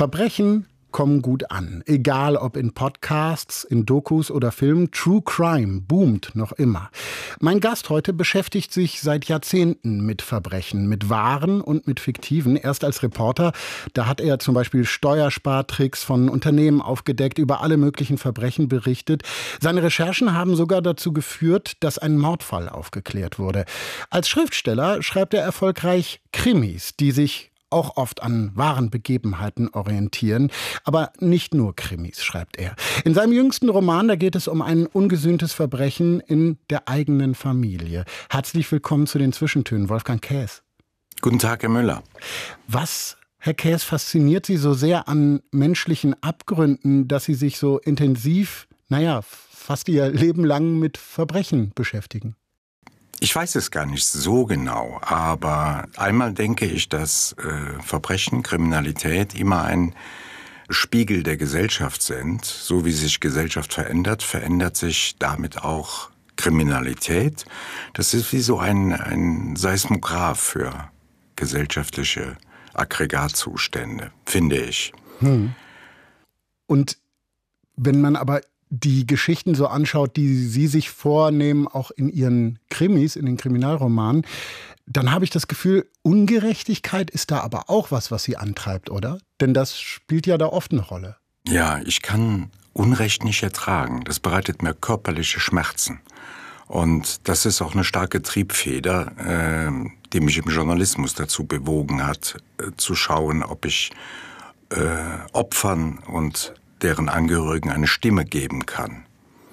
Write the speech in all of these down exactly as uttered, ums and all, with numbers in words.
Verbrechen kommen gut an. Egal ob in Podcasts, in Dokus oder Filmen, True Crime boomt noch immer. Mein Gast heute beschäftigt sich seit Jahrzehnten mit Verbrechen, mit wahren und mit fiktiven. Erst als Reporter, da hat er zum Beispiel Steuerspartricks von Unternehmen aufgedeckt, über alle möglichen Verbrechen berichtet. Seine Recherchen haben sogar dazu geführt, dass ein Mordfall aufgeklärt wurde. Als Schriftsteller schreibt er erfolgreich Krimis, die sich auch oft an wahren Begebenheiten orientieren. Aber nicht nur Krimis, schreibt er. In seinem jüngsten Roman, da geht es um ein ungesühntes Verbrechen in der eigenen Familie. Herzlich willkommen zu den Zwischentönen, Wolfgang Kaes. Guten Tag, Herr Müller. Was, Herr Kaes, fasziniert Sie so sehr an menschlichen Abgründen, dass Sie sich so intensiv, naja, fast Ihr Leben lang mit Verbrechen beschäftigen? Ich weiß es gar nicht so genau, aber einmal denke ich, dass äh, Verbrechen, Kriminalität immer ein Spiegel der Gesellschaft sind. So wie sich Gesellschaft verändert, verändert sich damit auch Kriminalität. Das ist wie so ein, ein Seismograph für gesellschaftliche Aggregatzustände, finde ich. Hm. Und wenn man aber die Geschichten so anschaut, die Sie sich vornehmen, auch in Ihren Krimis, in den Kriminalromanen, dann habe ich das Gefühl, Ungerechtigkeit ist da aber auch was, was Sie antreibt, oder? Denn das spielt ja da oft eine Rolle. Ja, ich kann Unrecht nicht ertragen. Das bereitet mir körperliche Schmerzen. Und das ist auch eine starke Triebfeder, äh, die mich im Journalismus dazu bewogen hat, äh, zu schauen, ob ich äh, Opfern und deren Angehörigen eine Stimme geben kann.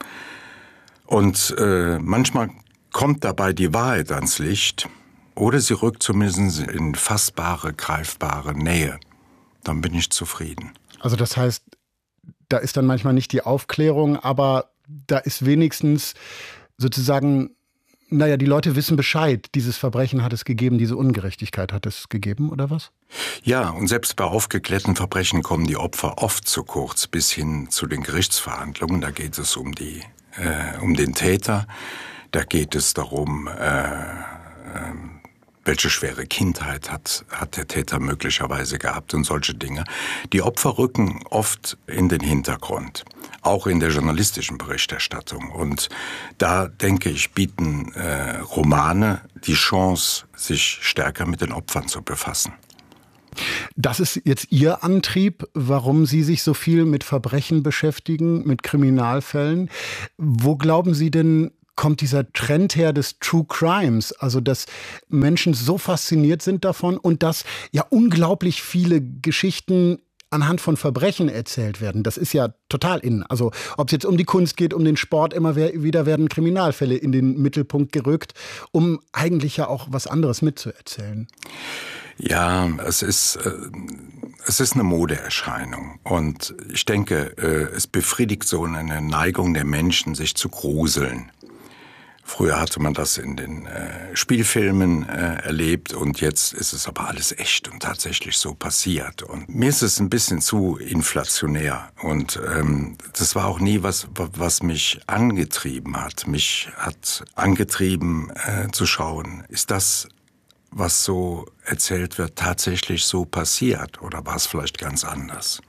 Und äh, manchmal kommt dabei die Wahrheit ans Licht oder sie rückt zumindest in fassbare, greifbare Nähe. Dann bin ich zufrieden. Also das heißt, da ist dann manchmal nicht die Aufklärung, aber da ist wenigstens sozusagen, naja, die Leute wissen Bescheid, dieses Verbrechen hat es gegeben, diese Ungerechtigkeit hat es gegeben, oder was? Ja, und selbst bei aufgeklärten Verbrechen kommen die Opfer oft zu kurz, bis hin zu den Gerichtsverhandlungen. Da geht es um die, äh, um den Täter, da geht es darum, äh, äh, welche schwere Kindheit hat, hat der Täter möglicherweise gehabt und solche Dinge. Die Opfer rücken oft in den Hintergrund, auch in der journalistischen Berichterstattung. Und da, denke ich, bieten äh, Romane die Chance, sich stärker mit den Opfern zu befassen. Das ist jetzt Ihr Antrieb, warum Sie sich so viel mit Verbrechen beschäftigen, mit Kriminalfällen. Wo glauben Sie denn, kommt dieser Trend her des True Crimes, also dass Menschen so fasziniert sind davon und dass ja unglaublich viele Geschichten anhand von Verbrechen erzählt werden? Das ist ja total in. Also ob es jetzt um die Kunst geht, um den Sport, immer wieder werden Kriminalfälle in den Mittelpunkt gerückt, um eigentlich ja auch was anderes mitzuerzählen. Ja, es ist, äh, es ist eine Modeerscheinung. Und ich denke, äh, es befriedigt so eine Neigung der Menschen, sich zu gruseln. Früher hatte man das in den äh, Spielfilmen äh, erlebt und jetzt ist es aber alles echt und tatsächlich so passiert. Und mir ist es ein bisschen zu inflationär und ähm, das war auch nie was, was mich angetrieben hat. Mich hat angetrieben äh, zu schauen, ist das, was so erzählt wird, tatsächlich so passiert oder war es vielleicht ganz anders?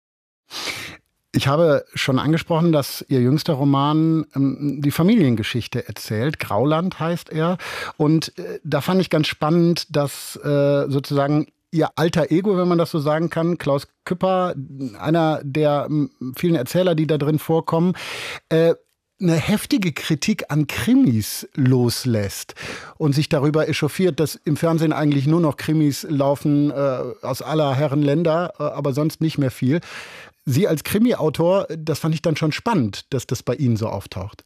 Ich habe schon angesprochen, dass Ihr jüngster Roman ähm, die Familiengeschichte erzählt. Grauland heißt er. Und äh, da fand ich ganz spannend, dass äh, sozusagen Ihr alter Ego, wenn man das so sagen kann, Klaus Küpper, einer der m, vielen Erzähler, die da drin vorkommen, äh, eine heftige Kritik an Krimis loslässt und sich darüber echauffiert, dass im Fernsehen eigentlich nur noch Krimis laufen äh, aus aller Herren Länder, äh, aber sonst nicht mehr viel. Sie als Krimi-Autor, das fand ich dann schon spannend, dass das bei Ihnen so auftaucht.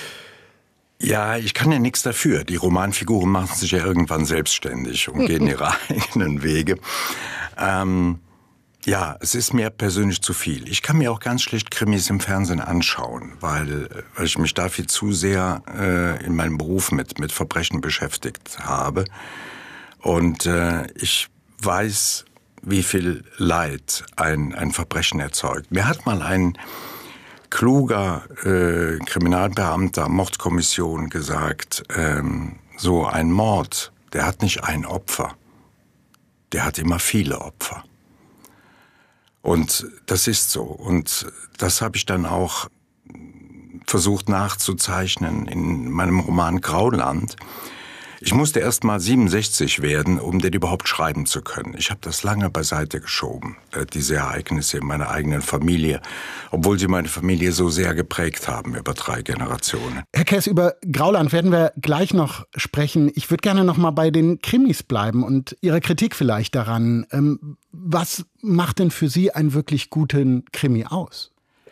Ja, ich kann ja nichts dafür. Die Romanfiguren machen sich ja irgendwann selbstständig und gehen ihre eigenen Wege. Ähm, ja, es ist mir persönlich zu viel. Ich kann mir auch ganz schlecht Krimis im Fernsehen anschauen, weil, weil ich mich dafür zu sehr äh, in meinem Beruf mit, mit Verbrechen beschäftigt habe. Und äh, ich weiß, wie viel Leid ein, ein Verbrechen erzeugt. Mir hat mal ein kluger äh, Kriminalbeamter, Mordkommission gesagt, ähm, so ein Mord, der hat nicht ein Opfer, der hat immer viele Opfer. Und das ist so. Und das habe ich dann auch versucht nachzuzeichnen in meinem Roman Grauland. Ich musste erst mal siebenundsechzig werden, um den überhaupt schreiben zu können. Ich habe das lange beiseite geschoben, äh, diese Ereignisse in meiner eigenen Familie, obwohl sie meine Familie so sehr geprägt haben über drei Generationen. Herr Kess, über Grauland werden wir gleich noch sprechen. Ich würde gerne noch mal bei den Krimis bleiben und Ihrer Kritik vielleicht daran. Ähm, was macht denn für Sie einen wirklich guten Krimi aus?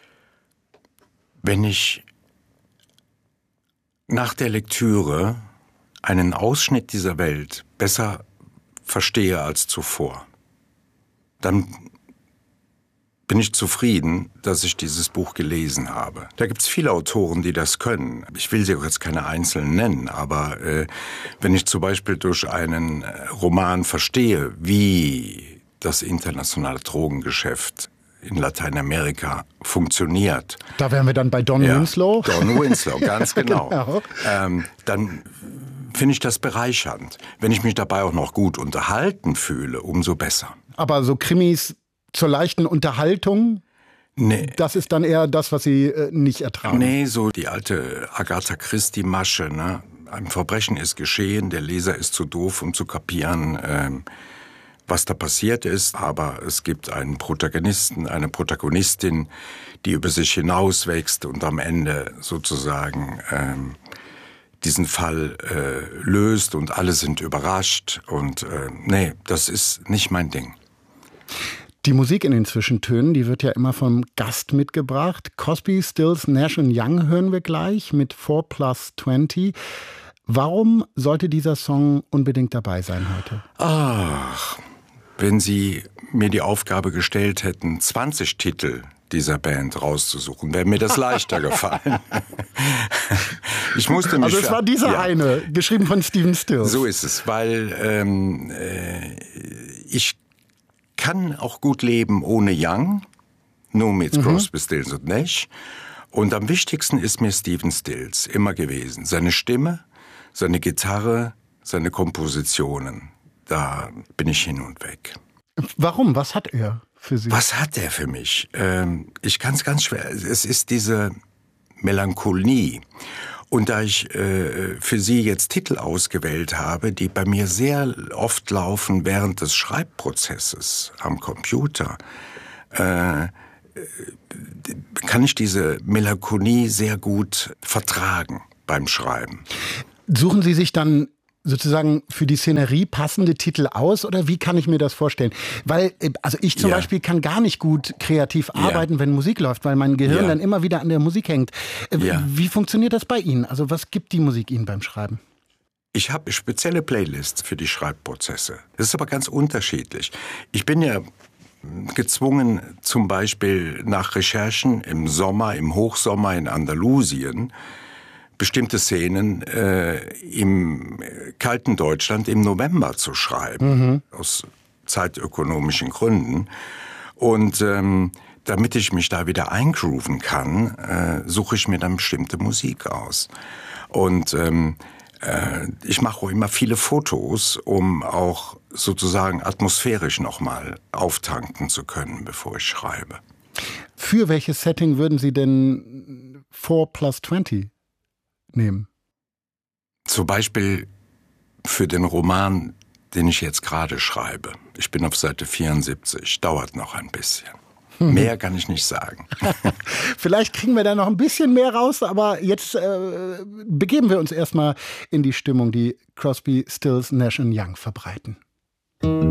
Wenn ich nach der Lektüre einen Ausschnitt dieser Welt besser verstehe als zuvor, dann bin ich zufrieden, dass ich dieses Buch gelesen habe. Da gibt es viele Autoren, die das können. Ich will sie auch jetzt keine einzelnen nennen, aber äh, wenn ich zum Beispiel durch einen Roman verstehe, wie das internationale Drogengeschäft in Lateinamerika funktioniert. Da wären wir dann bei Don ja, Winslow. Don Winslow, ganz genau. genau. Ähm, dann finde ich das bereichernd. Wenn ich mich dabei auch noch gut unterhalten fühle, umso besser. Aber so Krimis zur leichten Unterhaltung, nee. Das ist dann eher das, was Sie äh, nicht ertragen? Nee, so die alte Agatha Christie-Masche, ne? Ein Verbrechen ist geschehen, der Leser ist zu doof, um zu kapieren, ähm, was da passiert ist, aber es gibt einen Protagonisten, eine Protagonistin, die über sich hinauswächst und am Ende sozusagen ähm, diesen Fall äh, löst und alle sind überrascht und äh, nee, das ist nicht mein Ding. Die Musik in den Zwischentönen, die wird ja immer vom Gast mitgebracht. Crosby, Stills, Nash und Young hören wir gleich mit four plus twenty. Warum sollte dieser Song unbedingt dabei sein heute? Ach, wenn Sie mir die Aufgabe gestellt hätten, zwanzig Titel dieser Band rauszusuchen, wäre mir das leichter gefallen. Ich musste mich also es war dieser ja. eine, geschrieben von Stephen Stills. So ist es, weil ähm, äh, ich kann auch gut leben ohne Young, nur mit mhm. Crosby, Stills und Nash. Und am wichtigsten ist mir Stephen Stills immer gewesen. Seine Stimme, seine Gitarre, seine Kompositionen. Da bin ich hin und weg. Warum? Was hat er für Sie? Was hat er für mich? Ähm, ich kann es ganz schwer. Es ist diese Melancholie. Und da ich äh, für Sie jetzt Titel ausgewählt habe, die bei mir sehr oft laufen während des Schreibprozesses am Computer, äh, kann ich diese Melancholie sehr gut vertragen beim Schreiben. Suchen Sie sich dann sozusagen für die Szenerie passende Titel aus oder wie kann ich mir das vorstellen? Weil, also ich zum ja. Beispiel kann gar nicht gut kreativ arbeiten, ja. wenn Musik läuft, weil mein Gehirn ja. dann immer wieder an der Musik hängt. Ja. Wie funktioniert das bei Ihnen? Also was gibt die Musik Ihnen beim Schreiben? Ich habe spezielle Playlists für die Schreibprozesse. Das ist aber ganz unterschiedlich. Ich bin ja gezwungen, zum Beispiel nach Recherchen im Sommer, im Hochsommer in Andalusien, bestimmte Szenen äh, im kalten Deutschland im November zu schreiben, mhm. aus zeitökonomischen Gründen. Und ähm, damit ich mich da wieder eingrooven kann, äh, suche ich mir dann bestimmte Musik aus. Und ähm, äh, ich mache auch immer viele Fotos, um auch sozusagen atmosphärisch nochmal auftanken zu können, bevor ich schreibe. Für welches Setting würden Sie denn four plus twenty nehmen? Zum Beispiel für den Roman, den ich jetzt gerade schreibe. Ich bin auf Seite vierundsiebzig, dauert noch ein bisschen. Hm. Mehr kann ich nicht sagen. Vielleicht kriegen wir da noch ein bisschen mehr raus, aber jetzt äh, begeben wir uns erstmal in die Stimmung, die Crosby, Stills, Nash und Young verbreiten.